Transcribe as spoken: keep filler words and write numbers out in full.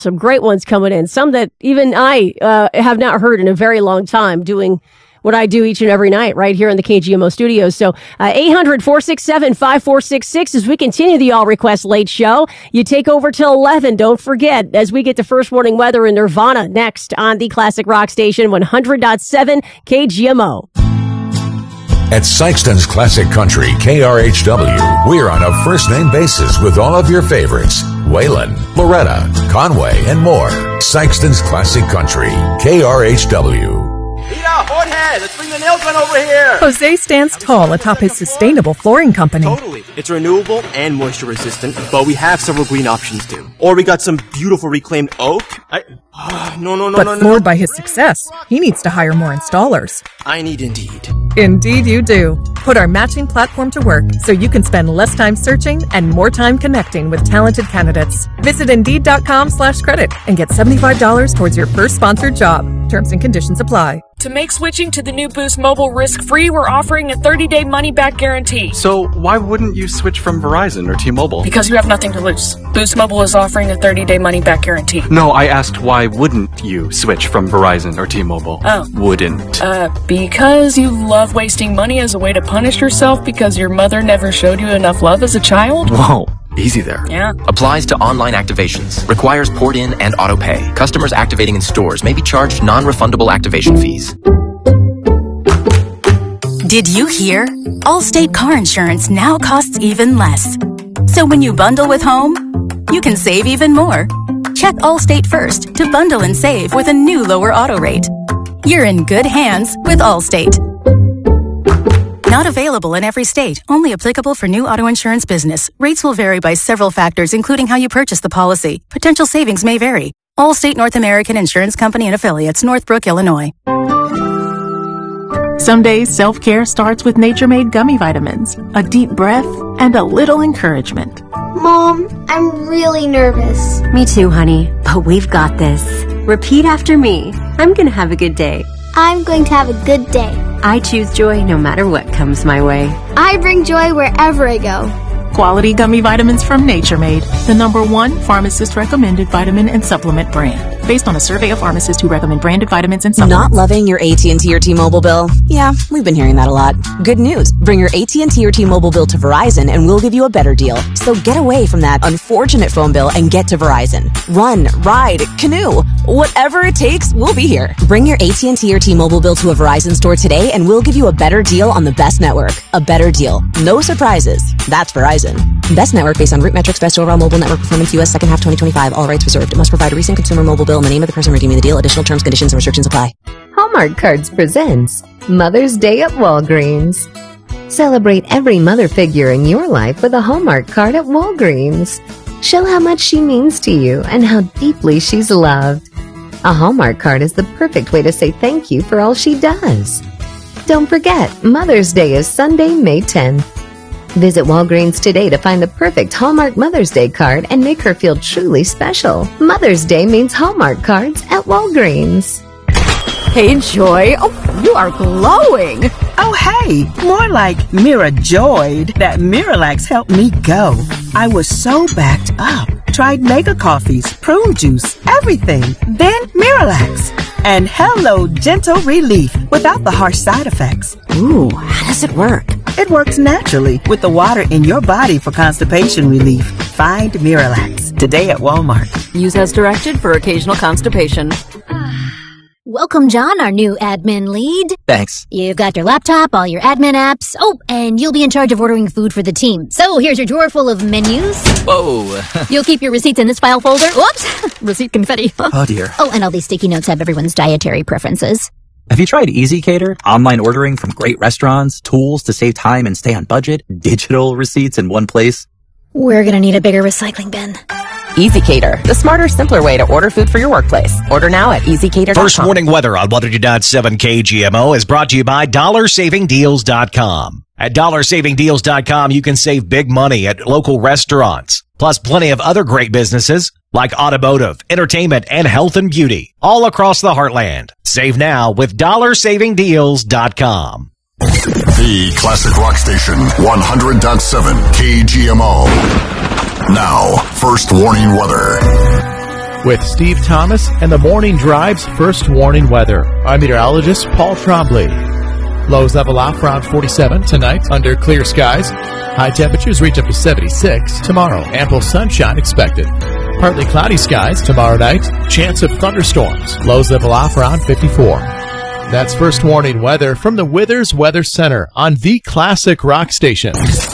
Some great ones coming in. Some that even I uh, have not heard in a very long time, doing what I do each and every night right here in the K G M O studios. So uh, eight hundred, four six seven, five four six six as we continue the All Request Late Show. You take over till eleven. Don't forget, as we get to First Warning Weather and Nirvana next on the Classic Rock Station, one hundred point seven K G M O. At Sykeston's Classic Country, K R H W, we're on a first-name basis with all of your favorites. Waylon, Loretta, Conway, and more. Sykeston's Classic Country, K R H W. Mira, Jorge, let's bring the nail gun over here. Jose stands tall atop his sustainable flooring company. Totally. It's renewable and moisture resistant, but we have several green options too. Or we got some beautiful reclaimed oak. I, uh, no, no, no, but no, no. floored by his success, he needs to hire more installers. I need Indeed. Indeed you do. Put our matching platform to work so you can spend less time searching and more time connecting with talented candidates. Visit Indeed.com slash credit and get seventy-five dollars towards your first sponsored job. Terms and conditions apply. To make switching to the new Boost Mobile risk-free, we're offering a thirty-day money-back guarantee. So why wouldn't you switch from Verizon or T-Mobile? Because you have nothing to lose. Boost Mobile is offering a thirty-day money-back guarantee. No, I asked why wouldn't you switch from Verizon or T-Mobile? Oh. Wouldn't. Uh, because you love wasting money as a way to punish yourself because your mother never showed you enough love as a child? Whoa. Easy there. Yeah. Applies to online activations. Requires port in and auto pay. Customers activating in stores may be charged non-refundable activation fees. Did you hear? Allstate car insurance now costs even less. So when you bundle with home, you can save even more. Check Allstate first to bundle and save with a new lower auto rate. You're in good hands with Allstate. Not available in every state. Only applicable for new auto insurance business. Rates will vary by several factors, including how you purchase the policy. Potential savings may vary. Allstate North American Insurance Company and Affiliates, Northbrook, Illinois. Some days self-care starts with Nature-Made gummy vitamins, a deep breath, and a little encouragement. Mom, I'm really nervous. Me too, honey, but we've got this. Repeat after me. I'm gonna have a good day. I'm going to have a good day. I choose joy no matter what comes my way. I bring joy wherever I go. Quality gummy vitamins from Nature-Made, the number one pharmacist-recommended vitamin and supplement brand. Based on a survey of pharmacists who recommend branded vitamins and supplements. Not loving your A T and T or T-Mobile bill? Yeah, we've been hearing that a lot. Good news. Bring your A T and T or T-Mobile bill to Verizon and we'll give you a better deal. So get away from that unfortunate phone bill and get to Verizon. Run, ride, canoe. Whatever it takes, we'll be here. Bring your A T and T or T-Mobile bill to a Verizon store today and we'll give you a better deal on the best network. A better deal. No surprises. That's Verizon. Best network based on root metrics, best overall mobile network performance, U S second half twenty twenty-five. All rights reserved. It must provide a recent consumer mobile bill and the name of the person redeeming the deal. Additional terms, conditions, and restrictions apply. Hallmark Cards presents Mother's Day at Walgreens. Celebrate every mother figure in your life with a Hallmark card at Walgreens. Show how much she means to you and how deeply she's loved. A Hallmark card is the perfect way to say thank you for all she does. Don't forget, Mother's Day is Sunday, May tenth. Visit Walgreens today to find the perfect Hallmark Mother's Day card and make her feel truly special. Mother's Day means Hallmark cards at Walgreens. Hey, Joy. Oh, you are glowing. Oh, hey. More like Mira joyed that Miralax helped me go. I was so backed up. Tried mega coffees, prune juice, everything. Then Miralax. And hello, gentle relief without the harsh side effects. Ooh, how does it work? It works naturally with the water in your body for constipation relief. Find Miralax today at Walmart. Use as directed for occasional constipation. Welcome, John, our new admin lead. Thanks. You've got your laptop, all your admin apps. Oh, and you'll be in charge of ordering food for the team. So here's your drawer full of menus. Whoa. You'll keep your receipts in this file folder. Whoops! Receipt confetti. Oh, dear. Oh, and all these sticky notes have everyone's dietary preferences. Have you tried EasyCater? Online ordering from great restaurants, tools to save time and stay on budget, digital receipts in one place. We're gonna need a bigger recycling bin. EasyCater, the smarter, simpler way to order food for your workplace. Order now at easy cater dot com. First Warning Weather on one hundred point seven K G M O is brought to you by dollar saving deals dot com. At dollar saving deals dot com, you can save big money at local restaurants, plus plenty of other great businesses like automotive, entertainment, and health and beauty, all across the heartland. Save now with dollar saving deals dot com. The Classic Rock Station, one hundred point seven K G M O. Now, First Warning Weather. with Steve Thomas and the Morning Drive's first warning weather. I'm meteorologist Paul Trombley. Lows level off around forty-seven tonight under clear skies. High temperatures reach up to seventy-six tomorrow. Ample sunshine expected. Partly cloudy skies tomorrow night. Chance of thunderstorms. Lows level off around fifty-four. That's first warning weather from the Withers Weather Center on the Classic Rock Station.